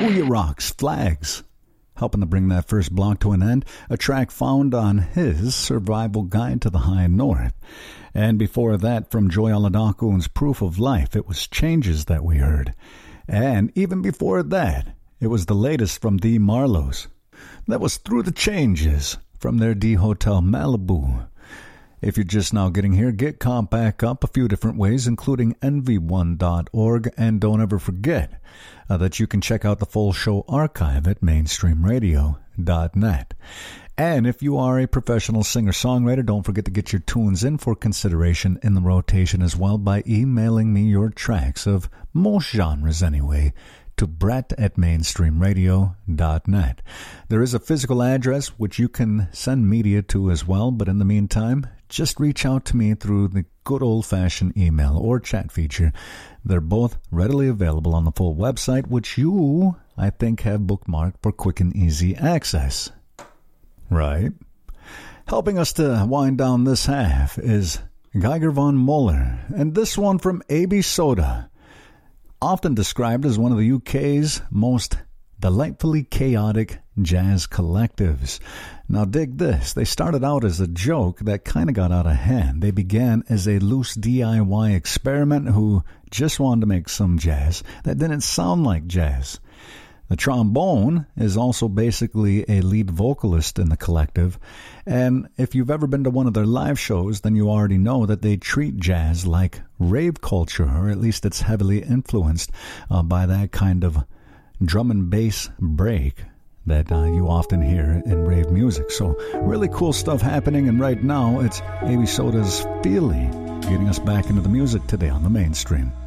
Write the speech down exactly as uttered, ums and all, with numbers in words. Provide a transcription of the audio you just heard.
Ouya Rock's Flags, helping to bring that first block to an end, a track found on his Survival Guide to the High North. And before that, from Joy Oladokun's Proof of Life, it was Changes that we heard. And even before that, it was the latest from the Marlows. That was Through the Changes from their D Hotel Malibu. If you're just now getting here, get caught back up a few different ways, including envy one dot org. And don't ever forget uh, that you can check out the full show archive at mainstream radio dot net. And if you are a professional singer-songwriter, don't forget to get your tunes in for consideration in the rotation as well by emailing me your tracks of most genres anyway to Brett at mainstream radio dot net. There is a physical address which you can send media to as well, but in the meantime, just reach out to me through the good old-fashioned email or chat feature. They're both readily available on the full website, which you, I think, have bookmarked for quick and easy access. Right? Helping us to wind down this half is Geiger von Muller, and this one from A B Soda, often described as one of the U K's most delightfully chaotic jazz collectives. Now dig this, they started out as a joke that kind of got out of hand. They began as a loose D I Y experiment who just wanted to make some jazz that didn't sound like jazz. The trombone is also basically a lead vocalist in the collective, and if you've ever been to one of their live shows, then you already know that they treat jazz like rave culture, or at least it's heavily influenced uh, by that kind of drum and bass break that uh, you often hear in rave music. So really cool stuff happening, and right now it's A B Soda's Feely getting us back into the music today on the Mainstream.